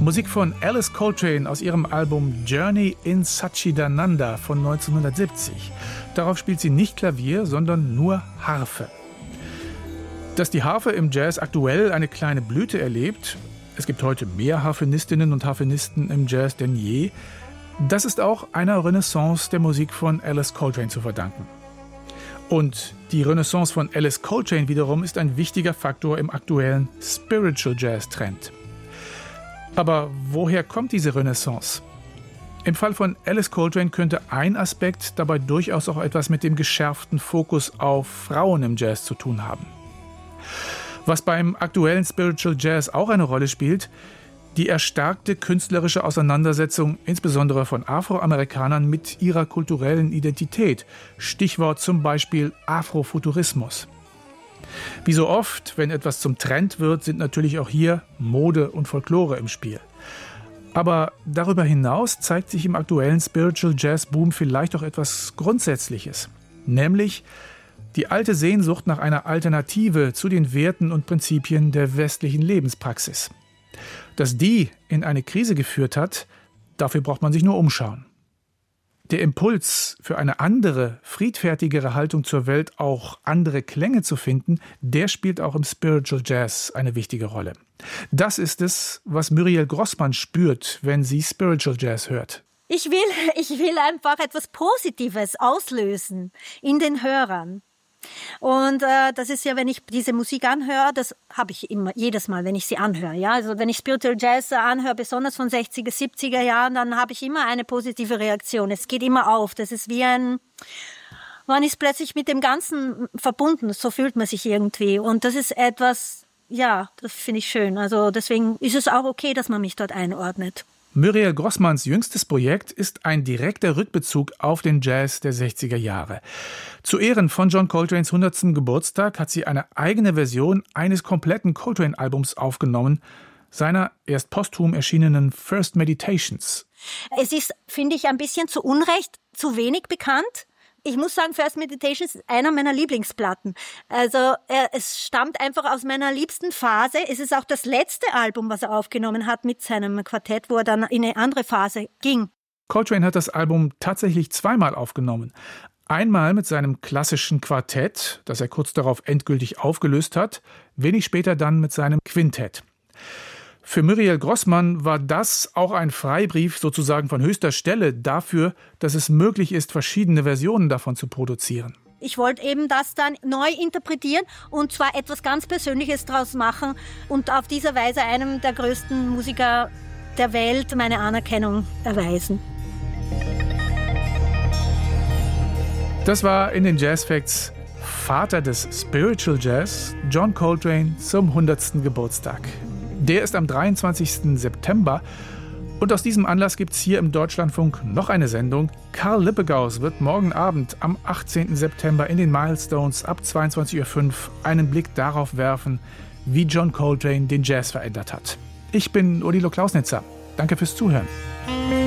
Musik von Alice Coltrane aus ihrem Album Journey in Satchidananda von 1970. Darauf spielt sie nicht Klavier, sondern nur Harfe. Dass die Harfe im Jazz aktuell eine kleine Blüte erlebt, es gibt heute mehr Harfenistinnen und Harfenisten im Jazz denn je, das ist auch einer Renaissance der Musik von Alice Coltrane zu verdanken. Und die Renaissance von Alice Coltrane wiederum ist ein wichtiger Faktor im aktuellen Spiritual Jazz Trend. Aber woher kommt diese Renaissance? Im Fall von Alice Coltrane könnte ein Aspekt dabei durchaus auch etwas mit dem geschärften Fokus auf Frauen im Jazz zu tun haben. Was beim aktuellen Spiritual Jazz auch eine Rolle spielt, die erstarkte künstlerische Auseinandersetzung insbesondere von Afroamerikanern mit ihrer kulturellen Identität. Stichwort zum Beispiel Afrofuturismus. Wie so oft, wenn etwas zum Trend wird, sind natürlich auch hier Mode und Folklore im Spiel. Aber darüber hinaus zeigt sich im aktuellen Spiritual Jazz Boom vielleicht auch etwas Grundsätzliches. Nämlich die alte Sehnsucht nach einer Alternative zu den Werten und Prinzipien der westlichen Lebenspraxis. Dass die in eine Krise geführt hat, dafür braucht man sich nur umschauen. Der Impuls für eine andere, friedfertigere Haltung zur Welt, auch andere Klänge zu finden, der spielt auch im Spiritual Jazz eine wichtige Rolle. Das ist es, was Muriel Grossmann spürt, wenn sie Spiritual Jazz hört. Ich will einfach etwas Positives auslösen in den Hörern. Und das ist ja, wenn ich diese Musik anhöre, das habe ich immer, jedes Mal, wenn ich sie anhöre. Ja? Also wenn ich Spiritual Jazz anhöre, besonders von 60er, 70er Jahren, dann habe ich immer eine positive Reaktion. Es geht immer auf. Das ist wie man ist plötzlich mit dem Ganzen verbunden. So fühlt man sich irgendwie. Und das ist etwas, ja, das finde ich schön. Also deswegen ist es auch okay, dass man mich dort einordnet. Muriel Grossmanns jüngstes Projekt ist ein direkter Rückbezug auf den Jazz der 60er Jahre. Zu Ehren von John Coltranes 100. Geburtstag hat sie eine eigene Version eines kompletten Coltrane-Albums aufgenommen, seiner erst posthum erschienenen First Meditations. Es ist, finde ich, ein bisschen zu Unrecht zu wenig bekannt. Ich muss sagen, First Meditations ist einer meiner Lieblingsplatten. Also es stammt einfach aus meiner liebsten Phase. Es ist auch das letzte Album, was er aufgenommen hat mit seinem Quartett, wo er dann in eine andere Phase ging. Coltrane hat das Album tatsächlich zweimal aufgenommen. Einmal mit seinem klassischen Quartett, das er kurz darauf endgültig aufgelöst hat, wenig später dann mit seinem Quintett. Für Muriel Grossmann war das auch ein Freibrief sozusagen von höchster Stelle dafür, dass es möglich ist, verschiedene Versionen davon zu produzieren. Ich wollte eben das dann neu interpretieren und zwar etwas ganz Persönliches draus machen und auf diese Weise einem der größten Musiker der Welt meine Anerkennung erweisen. Das war in den Jazz Facts Vater des Spiritual Jazz, John Coltrane, zum 100. Geburtstag. Der ist am 23. September und aus diesem Anlass gibt es hier im Deutschlandfunk noch eine Sendung. Karl Lippegaus wird morgen Abend am 18. September in den Milestones ab 22:05 Uhr einen Blick darauf werfen, wie John Coltrane den Jazz verändert hat. Ich bin Odilo Klausnitzer. Danke fürs Zuhören.